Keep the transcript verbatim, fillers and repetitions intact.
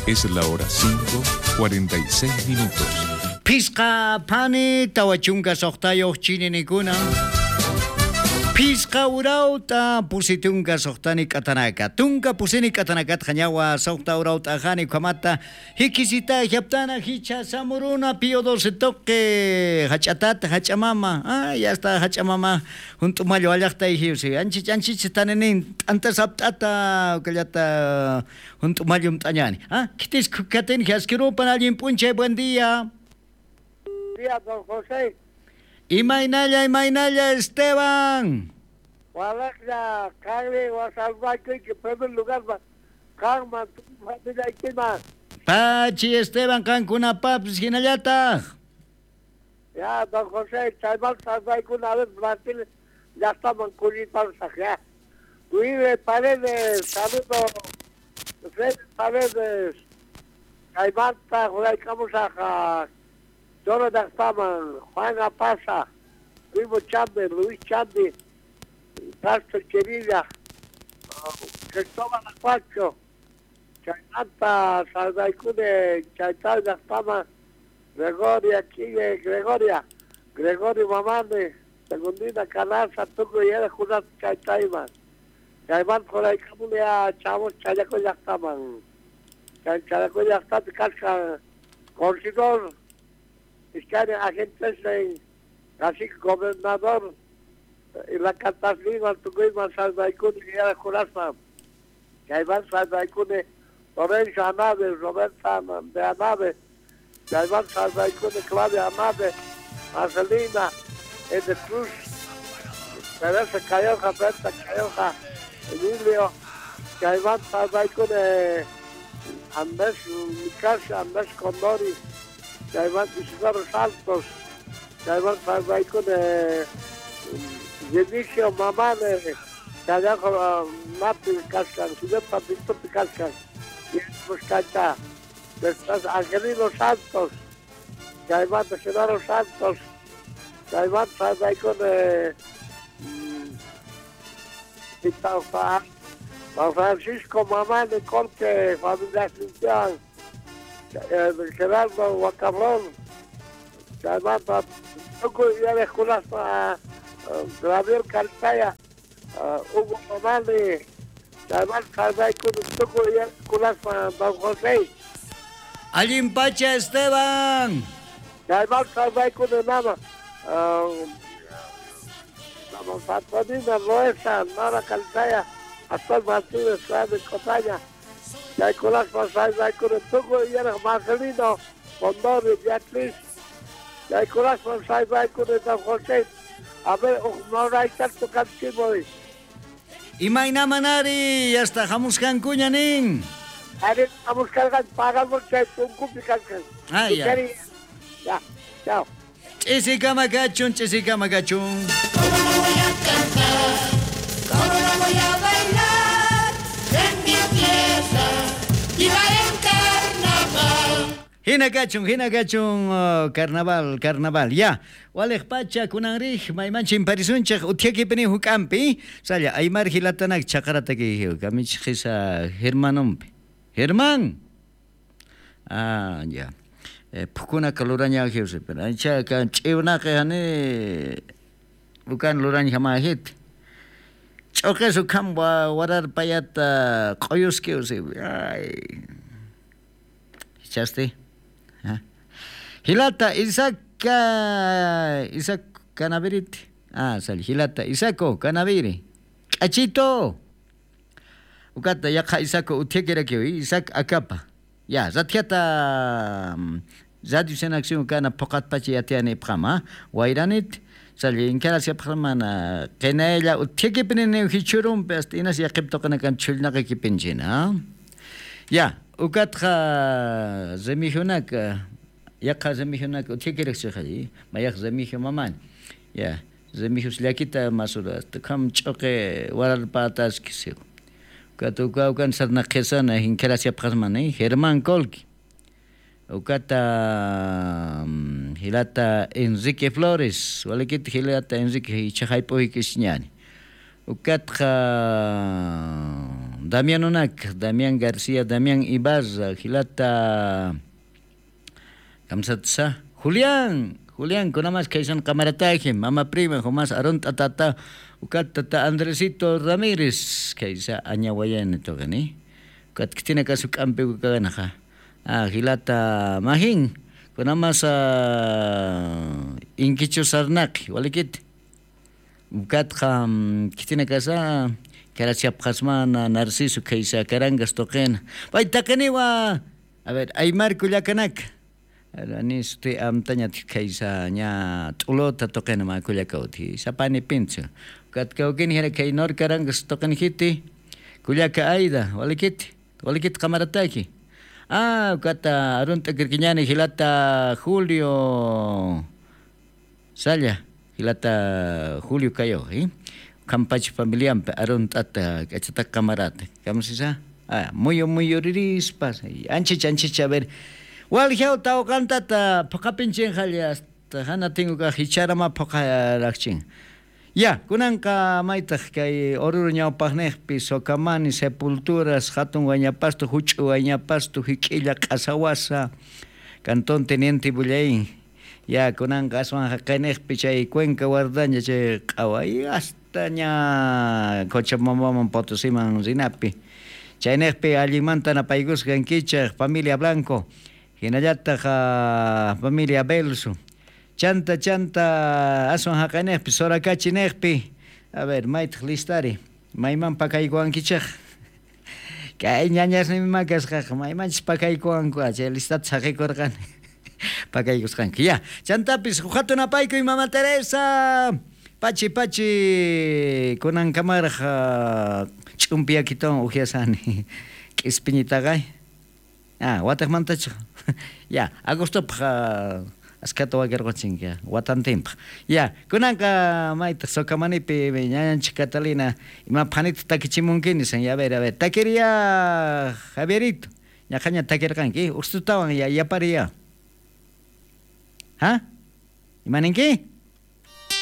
Es la hora cinco, cuarenta y seis minutos. Pisqa pani tawachunka soqtayoq chininikuna. Pisqa urauta pusitunka soqtani katanaka. Tunka pusini katanakat hañawa soqta urauta ajani kamata. Hikisita yaptana hicha samuruna pio doce toque hachatata hachamama. Ah, ya está hachamama. Junto mayo allaqta hiusi. Anchich anchich tanenin antes aptata kallata junto mayo mtañani. Ah, kitis kukaten haskiro panalin punche buen día. Día, don José. Imainalla, Imainalla, Esteban. Walakla, Kagre, Wasalvaque, que primer lugar va. Karma, Madina Ikima. Pachi, Esteban, Cancuna, Paps, Ginayata. Ya, don José, Chaimal, Salvaque, una vez Brasil, ya estamos en Curital, ya. Luis Paredes, saludo. Fred Paredes. Chaimal, Judaicamos a. Dora da Fama, Juan Apasa, Primo Chande, Luis Chande, Castro Cherilla, Cristóbal Acuacho, Chaynanta, Saldaicune, Chaytal da Fama, Gregoria Chile, Gregoria, Gregorio Mamane, Segundina Calaza, Tuco y Era Judas Chaytaiman, Chayman por ahí Camulea, Chavos, Chayaco ya estaban, Chayaco ya está, Casca, Corsidor, Iscari agentes de así gobernador y la Catalina tuvimos Salvaicún y era Curasma que ahí van Salvaicún Lorenzo Anave Roberta de Anave que ahí van Salvaicún Claudia Anave Marcelina de Cruz Teresa Cayoja Berta Cayoja Emilio que ahí van Salvaicún Andrés Micasa Andrés Condori que hay más Isidoro Santos, que hay más Salvaicún de Dionisio Mamane, que hay más Mati Cascan, Fidel Papito Cascan, y Muscachá, después Angelino Santos, que hay más Isidoro Santos, que hay más Salvaicún de Itaufa, Juan Francisco Mamane, Corte, familia Cristian, Gerardo Guacabrón, que además ya de escuelas para Gabriel Cartaya, Hugo Romani, que además Cartaya con Tuco ya de escuelas para Don José. Alguien Pacha Esteban. Que además Cartaya con el nama. Vamos a Tonina Loesa, Nora Cartaya, Astor Martínez, de Cotaya. Que hay colas pasadas, hay con el Tuco y era Marcelino, Condori, Beatriz. Que hay colas pasadas, hay con el Don José. A ver, no hay tanto cantivo hoy. Imaina Manari, ya está, Jamuscan Cuñanín. Ahí vamos cargando, pagamos el punco y cargan. Ah, ya. Ya, chao. Chisica Macachun, Chisica Macachun. ¿Cómo no voy a cantar? ¿Cómo no voy a bailar? En mi fiesta, y va en carnaval. Hinagachun, hinagachun, uh, carnaval, carnaval, ya. Walek pacha kunanrij, maimanchin parisunchak, utiaki peni hukampi. Saya, aymar hilatanak chakarataki hiu, kamich hisa Hermanompi. Herman! Ah, ya. Pukuna kaluranya hiu sepen. Ancha kan chiuna ke hane, bukan luranya mahit. Choke sukam wa warar payat koyus ke use. Ay. Chaste. Ha. Hilata Isaka Isak Canavirit. Ah, sal Hilata Isako Canaviri. Achito. Ukata yakha Isako utekera ke Isak akapa. Ya, zatiata zadi senaksiun kana pokat pachi yatiane prama. Wairanit sal inkara sia pramana kenela uteke penene hichurum pest inas yakipto kana kan chulna ke pinjina. Ya, ukatra zemihunak yakha zemihunak utekerek sekhali mayak zemihu maman. Ya, zemihus lakita masura kam choke waral patas kisiu. Katuka ukan sarna kesana hinkara sia pramana Herman Kolki. Ukata um, Hilata Enrique Flores, walakit Hilata Enrique Chahaipo Hikisnyani. Ukatra Damián Unac, Damián García, Damián Ibarra, Hilata Kamsatsa, Julián, Julián, con más que son camarataje, mamá prima, jamás Aron Tatata, Ucat Tata Andresito Ramírez, que es Añahuayane Togani, Ucat que tiene que su campe Ucanaja, ah, Hilata Mahin, con más Inquicho Sarnak, Walikit, Ucat que tiene que ser. Karasia Pasmana, Narciso, Keisa, Carangas, Toquen. Vai Takaniwa. A ver, Aymar Kuliakanak. Anis te amtanya Keisa, Nya, Tulota, Toquen, Ma Kuliakauti, Sapani Pincho. Kat Kaukin here Kainor Carangas, Toquen Hiti, Kuliaka Aida, Walikit, Walikit Kamarataki. Ah, Kata Arunta Kirkinyani, Hilata Julio Saya, Hilata Julio Cayo, eh? Campache familiar, aron tata, cachata camarate. ¿Cómo se llama? Ah, muy, muy oriris, pasa. Anchich, anchich, a ver. Wal hiao tao cantata, poca pinchen jalias, hana tengo que hicharama poca lachin. Ya, kunanka maitach que orur ñao pagnepi, socamani, sepulturas, hatun guañapasto, huchu guañapasto, hiquilla, casawasa, cantón teniente bullay. Ya, kunanka aswan hakanepi, chay cuenca guardaña, chay kawai, hasta. Nya Cochabamba Potosiman Zinapi. Chaynekpi alimanta na paigus gankicha familia Blanco. Hinayata familia Belso. Chanta chanta ason hakanekpi sorakachi nekpi. A ver, mait listari. Maiman pakaykuan kichak. Kay ñañas ni makas kak. Maiman pakaykuan ko ache listat sakikorkan. Pakaykuskan. Ya, chantapis hatuna payku Mama Teresa. Pachi pachi kunan kamara chumpia kitong ujiasani kispinitagay. Ah, watak mantacho. Ya, agosto pa askato wagergochin ya, watan temp. Ya, kunan ka mait sokamani pe ñañan Catalina ima panit takichimunkin dicen, ya ver, a ver, taquería Javierito. Ya caña taquerkan ki, ustutawan ya ya paria. ¿Ha? ¿Imaninki?